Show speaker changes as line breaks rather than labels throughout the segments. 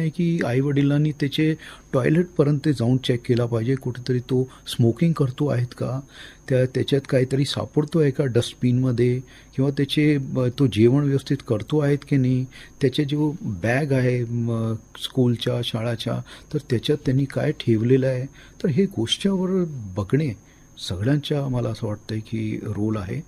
आहे की आईवडिलांनी त्याचे टॉयलेटपर्यंत जाऊन चेक केला पाहिजे, कुठेतरी तो स्मोकिंग करतो आहेत का, त्याच्यात काहीतरी सापडतो आहे का डस्टबिनमध्ये, किंवा तो जेवण व्यवस्थित करतो आहेत की नाही, त्याचे जो बॅग आहे स्कूलच्या शाळाच्या तर त्याच्यात त्यांनी काय ठेवलेलं आहे. तर हे गोष्टीवर बघणे सगळ्यांच्या मला असं वाटतं की रोल आहे.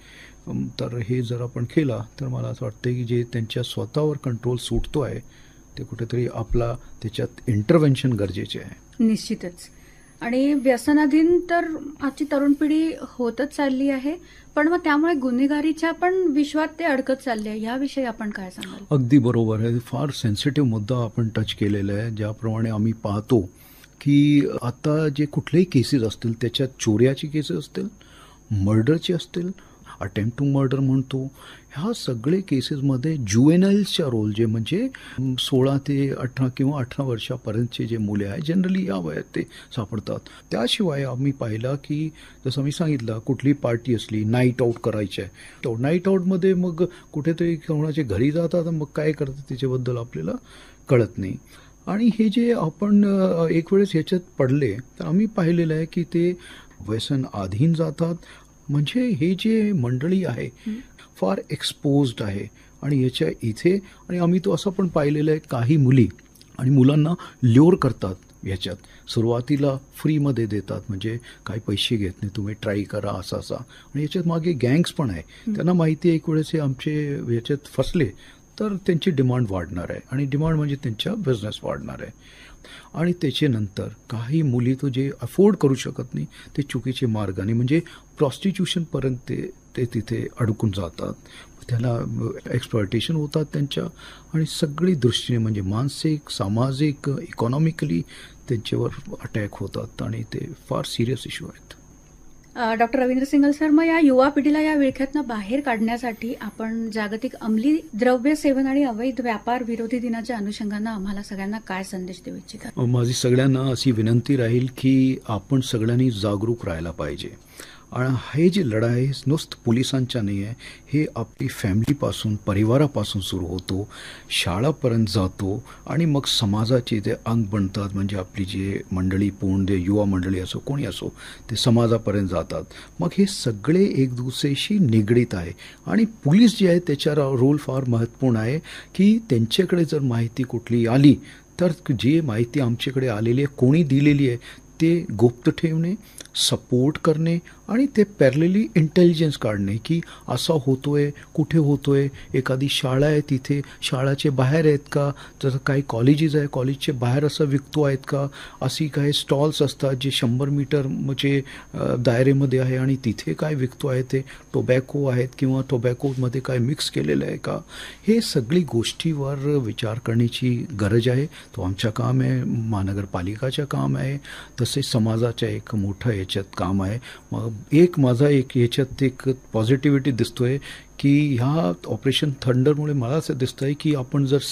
तर हे जर आपण केला तर मला असं वाटतं की जे त्यांच्या स्वतःवर कंट्रोल सुटतो आहे ते कुठेतरी आपला त्याच्यात इंटरव्हेन्शन गरजेचे आहे.
निश्चितच. आणि व्यसनाधीन तर आजची तरुण पिढी होतच चालली आहे, पण मग त्यामुळे गुन्हेगारीच्या पण विश्वात ते अडकत चालले आहे. याविषयी आपण काय सांगाल?
अगदी बरोबर आहे. फार सेन्सिटिव्ह मुद्दा आपण टच केलेला आहे. ज्याप्रमाणे आम्ही पाहतो की आता जे कुठलेही केसेस असतील त्याच्यात चोऱ्याची केसेस असतील, मर्डरचे असतील, अटेम्प्ट टू मर्डर म्हणतो, ह्या सगळे केसेसमध्ये ज्युएनाइल्सच्या रोल जे म्हणजे 16 ते 18 किंवा 18 वर्षापर्यंतचे जे मुले आहेत जनरली या वयात ते सापडतात. त्याशिवाय आम्ही पाहिलं की जसं मी सांगितलं कुठली पार्टी असली, नाईट आऊट करायची आहे, नाईट आऊटमध्ये मग कुठेतरी कोणाच्या घरी जातात, मग काय करतात त्याच्याबद्दल आपल्याला कळत नाही. आणि हे जे आपण एक वेळेस ह्याच्यात पडले तर आम्ही पाहिलेलं आहे की ते व्यसन अधीन जातात. म्हणजे हे जे मंडळी आहे फार एक्सपोज्ड आहे आणि याच्या इथे आणि आम्ही तो असं पण पाहिलेलं आहे काही मुली आणि मुलांना ल्युअर करतात. याच्यात सुरुवातीला फ्रीमध्ये देतात, म्हणजे काही पैसे घेत नाही, तुम्ही ट्राय करा असं आणि याच्यात मागे गँग्स पण आहे. त्यांना माहिती आहे एक वेळेस हे आमचे याच्यात फसले तर त्यांची डिमांड वाढणार आहे आणि डिमांड म्हणजे त्यांच्या बिझनेस वाढणार आहे. आणि त्याच्यानंतर काही मुली तो जे अफोर्ड करू शकत नाही ते चुकीचे मार्गाने म्हणजे प्रॉस्टिट्यूशनपर्यंत ते तिथे अडकून जातात. त्याला एक्सप्लॉयटेशन होतात त्यांच्या आणि सगळी दृष्टीने म्हणजे मानसिक, सामाजिक, इकॉनॉमिकली त्यांच्यावर अटॅक होतात आणि ते फार सिरियस इश्यू आहेत.
डॉक्टर रवींद्र सिंगल सर, मग या युवा पिढीला या विळख्यातनं बाहेर काढण्यासाठी आपण जागतिक अंमली द्रव्य सेवन आणि अवैध व्यापार विरोधी दिनाच्या अनुषंगानं आम्हाला सगळ्यांना काय संदेश देऊ इच्छितात?
माझी सगळ्यांना अशी विनंती राहील की आपण सगळ्यांनी जागरूक राहायला पाहिजे. आणि हे जे लढाई आहे नुसतं पोलिसांच्या नाही आहे, हे आपली फॅमिलीपासून, परिवारापासून सुरू होतो, शाळापर्यंत जातो आणि मग समाजाचे ते अंग बनतात. म्हणजे आपली जे मंडळी पूर्ण जे युवा मंडळी असो कोणी असो ते समाजापर्यंत जातात. मग हे सगळे एक दुसऱ्याशी निगडीत आहे आणि पोलीस जे आहे त्याचा रोल फार महत्त्वपूर्ण आहे की त्यांच्याकडे जर माहिती कुठली आली तर जी माहिती आमच्याकडे आलेली आहे कोणी दिलेली आहे ते गुप्त ठेवणे, सपोर्ट करणे आणि ते पॅरलली इंटेलिजन्स काढणे की असा होतोय, कुठे होतोय, एखादी शाळा आहे तिथे शाळाचे बाहेर आहेत का, जसं काही कॉलेजेस आहे कॉलेजचे बाहेर असं विकतो आहेत का, अशी काही स्टॉल्स असतात जे 100 मीटर म्हणजे दायरेमध्ये आहे आणि तिथे काय विकतो आहे ते टोबॅको आहेत किंवा टोबॅकोमध्ये काय मिक्स केलेलं आहे का, हे सगळी गोष्टीवर विचार करण्याची गरज आहे. तो आमचं काम आहे, महानगरपालिकाचं काम आहे, तसेच समाजाचं एक मोठं याच्यात काम आहे. मग माझा याच्यात एक पॉझिटिव्हिटी दिसतोय की ह्या ऑपरेशन थंडरमुळे मला असं दिसतंय की आपण जर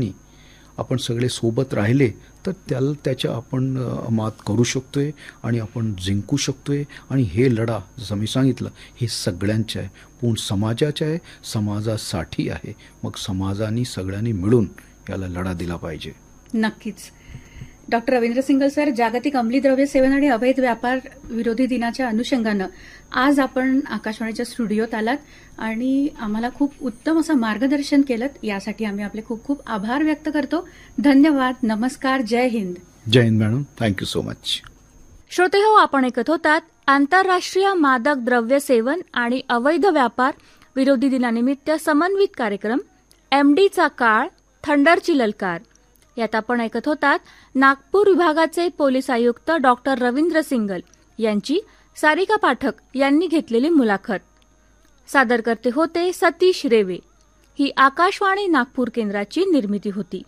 आपण सगळे सोबत राहिले तर त्याच्या आपण मात करू शकतोय आणि आपण जिंकू शकतोय. आणि हे लढा जसं मी सांगितलं हे सगळ्यांचं आहे, पूर्ण समाजाचं आहे, समाजासाठी आहे. मग समाजाने सगळ्यांनी मिळून याला लढा दिला पाहिजे.
नक्कीच. डॉक्टर रवींद्र सिंगल सर, जागतिक अंमली द्रव्य सेवन आणि अवैध व्यापार विरोधी दिनाच्या अनुषंगानं आज आपण आकाशवाणीच्या स्टुडिओत आलात आणि आम्हाला खूप उत्तम असं मार्गदर्शन केलं. यासाठी आम्ही आपले खूप खूप आभार व्यक्त करतो. धन्यवाद. नमस्कार. जय हिंद.
जय Hind madam. Thank you so much.
श्रोते हो, आपण ऐकत होतात आंतरराष्ट्रीय मादक द्रव्य सेवन आणि अवैध व्यापार विरोधी दिनानिमित्त समन्वित कार्यक्रम एमडीचा काळ, थंडरची ललकार. यात आपण ऐकत होतात नागपूर विभागाचे पोलीस आयुक्त डॉक्टर रवींद्र सिंगल यांची सारिका पाठक यांनी घेतलेली मुलाखत. सादर करते होते सतीश रेवे. ही आकाशवाणी नागपूर केंद्राची निर्मिती होती.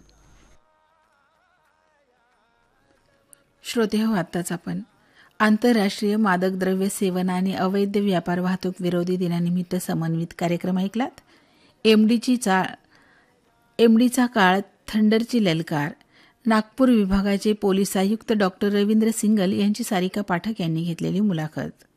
श्रोते हो, आत्ताच आपण आंतरराष्ट्रीय मादक द्रव्य सेवन आणि अवैध व्यापार वाहतूक विरोधी दिनानिमित्त समन्वित कार्यक्रम ऐकलात. एमडीचा काळ, थंडरची ललकार. नागपूर विभागाचे पोलीस आयुक्त डॉक्टर रवींद्र सिंगल यांची सारिका पाठक यांनी घेतलेली मुलाखत.